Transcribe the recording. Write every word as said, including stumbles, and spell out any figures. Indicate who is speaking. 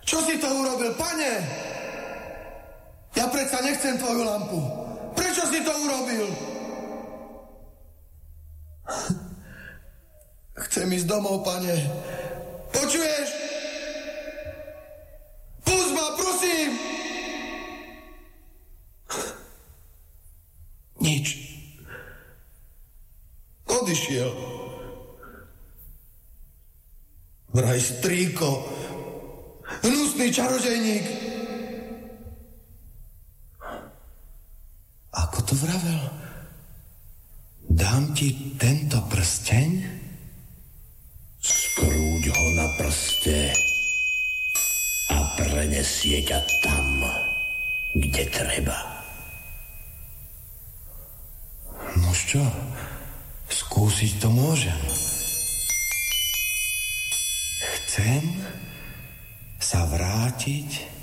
Speaker 1: Čo si to urobil, pane? Ja predsa nechcem tvoju lampu. Prečo si to urobil? Chcem ísť domov, pane. Počuješ? Pusť ma, prosím! Nič. Odišiel. Vraj strýko. Hnusný čarodejník. Ako to vravel? Dám ti tento prsteň?
Speaker 2: Skrúď ho na prste a prenesie ťa tam, kde treba.
Speaker 1: Nož čo? Skúsiť to môžem. Chcem sa vrátiť